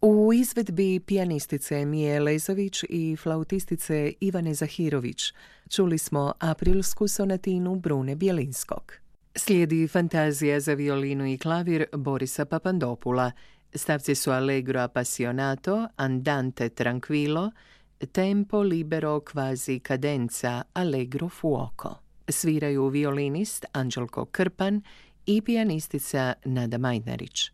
U izvedbi pijanistice Mije Lezović i flautistice Ivane Zahirović čuli smo aprilsku sonatinu Brune Bjelinskog. Slijedi fantazija za violinu i klavir Borisa Papandopula. Stavci su Allegro appassionato, Andante tranquillo, Tempo libero quasi cadenza, Allegro fuoco. Sviraju violinist Anđelko Krpan i pijanistica Nada Majnarić.